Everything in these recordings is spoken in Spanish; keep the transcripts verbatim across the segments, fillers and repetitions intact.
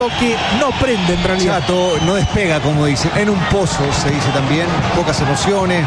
Chato que no prende en realidad. Chato no despega, como dicen, en un pozo, se dice también, pocas emociones.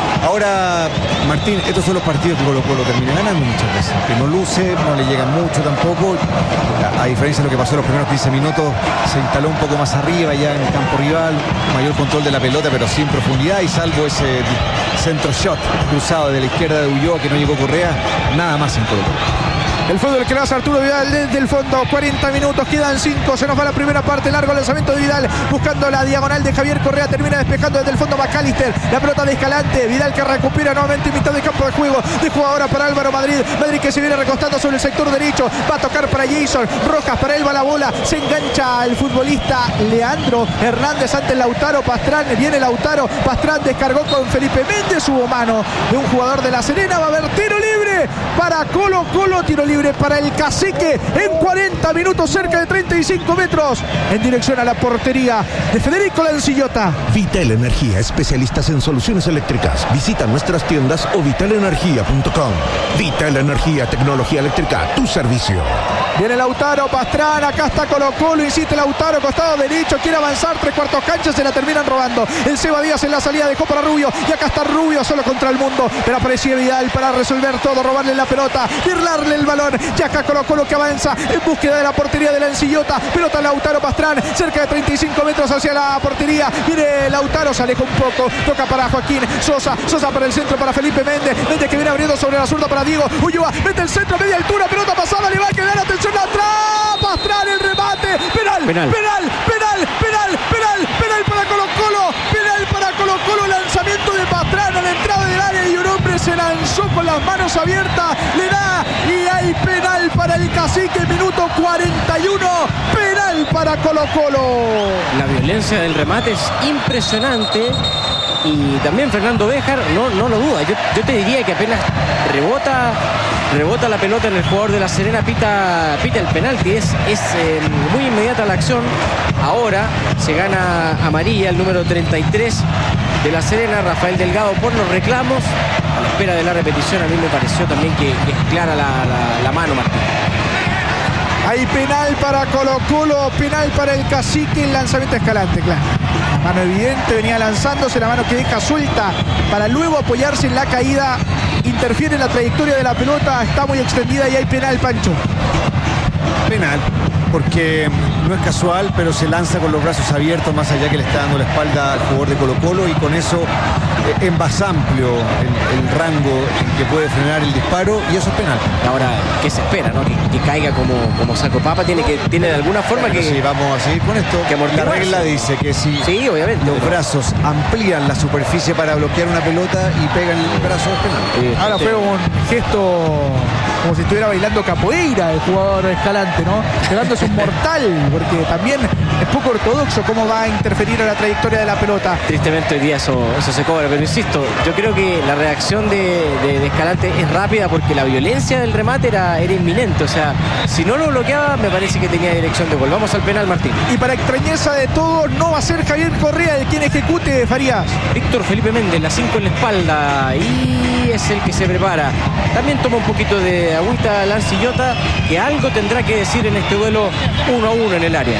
Ahora, Martín, estos son los partidos que Colo Colo termina ganando muchas veces, que no luce, no le llegan mucho tampoco, a, a diferencia de lo que pasó en los primeros quince minutos, se instaló un poco más arriba ya en el campo rival, mayor control de la pelota pero sin profundidad, y salvo ese centro shot cruzado de la izquierda de Ulloa que no llegó Correa, nada más en Colo Colo. El fútbol que le hace Arturo Vidal desde el fondo. cuarenta minutos, quedan cinco. Se nos va la primera parte. Largo lanzamiento de Vidal. Buscando la diagonal de Javier Correa. Termina despejando desde el fondo McAllister. La pelota de Escalante. Vidal que recupera nuevamente en mitad de campo de juego. Dejo ahora para Álvaro Madrid. Madrid que se viene recostando sobre el sector derecho. Va a tocar para Jason. Rojas, para él va la bola. Se engancha el futbolista Leandro Hernández ante Lautaro Pastrán. Viene Lautaro Pastrán. Descargó con Felipe Méndez. Hubo mano de un jugador de La Serena. Va a haber tiro libre para Colo Colo. Tiro libre para el Cacique en cuarenta minutos, cerca de treinta y cinco metros, en dirección a la portería de Federico Lancillota. Vital Energía, especialistas en soluciones eléctricas. Visita nuestras tiendas o vital energía punto com. Vital Energía, tecnología eléctrica a tu servicio. Viene Lautaro Pastrán, acá está Colo Colo, insiste Lautaro, costado derecho, quiere avanzar, tres cuartos canchas, se la terminan robando. El Seba Díaz en la salida dejó para Rubio, y acá está Rubio solo contra el mundo, pero aparecía Vidal para resolver todo, robarle la pelota, birlarle el balón, y acá Colo Colo que avanza en búsqueda de la portería de Lancillota. Pelota Lautaro Pastrán, cerca de treinta y cinco metros hacia la portería. Viene Lautaro, se aleja un poco, toca para Joaquín Sosa, Sosa para el centro para Felipe Méndez, Méndez que viene abriendo sobre la zurda para Diego Ulloa, mete el centro a media altura, pelota pasada, le va a quedar, atención atrás, Pastrán, el remate, penal, penal, penal, penal, penal, penal, penal para Colo Colo, penal para Colo Colo, lanzamiento de Pastrán a la entrada del área y un hombre se lanzó con las manos abiertas, le da y hay penal para el Cacique, minuto cuarenta y uno, penal para Colo Colo. La violencia del remate es impresionante y también Fernando Béjar no, no lo duda. Yo, yo te diría que apenas rebota rebota la pelota en el jugador de La Serena, pita, pita el penalti, es, es eh, muy inmediata la acción. Ahora se gana amarilla el número treinta y tres de La Serena, Rafael Delgado, por los reclamos. A la espera de la repetición, a mí me pareció también que, que es clara la, la, la mano, Martín. Hay penal para Colo Colo, penal para el Cacique, el lanzamiento Escalante, claro. La mano evidente, venía lanzándose, la mano que deja suelta para luego apoyarse en la caída. Interfiere en la trayectoria de la pelota, está muy extendida y hay penal, Pancho. Penal, porque no es casual, pero se lanza con los brazos abiertos, más allá que le está dando la espalda al jugador de Colo Colo, y con eso eh, es más amplio el, el rango en que puede frenar el disparo, y eso es penal. Ahora, ¿qué se espera, no? Que, que caiga como, como saco papa, tiene que tiene de alguna forma bueno, que... Sí, vamos a seguir con esto. Que la regla dice que si sí, obviamente, los pero... brazos amplían la superficie para bloquear una pelota y pegan el brazo, es penal. Sí, ahora fue un gesto como si estuviera bailando capoeira el jugador Escalante, ¿no? Pegándose un mortal, porque también es poco ortodoxo cómo va a interferir a la trayectoria de la pelota. Tristemente hoy día eso, eso se cobra, pero insisto, yo creo que la reacción de, de, de Escalante es rápida porque la violencia del remate era, era inminente, o sea, si no lo bloqueaba me parece que tenía dirección de gol. Vamos al penal, Martín. Y para extrañeza de todos, no va a ser Javier Correa el quien ejecute, Farías. Víctor Felipe Méndez, la cinco en la espalda, y es el que se prepara. También toma un poquito de agüita Lancillota, que algo tendrá que decir en este duelo uno a uno en el área.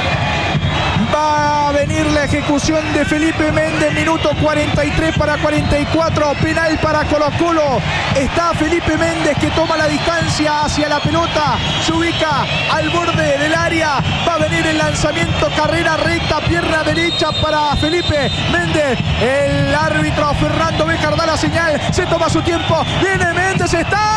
Va a venir la ejecución de Felipe Méndez, minuto cuarenta y tres para cuarenta y cuatro, penal para Colo Colo. Está Felipe Méndez que toma la distancia hacia la pelota, se ubica al borde del área, va a venir el lanzamiento, carrera recta, pierna derecha para Felipe Méndez. El árbitro Fernando Béjar da la señal, se toma su tiempo, viene Méndez, está...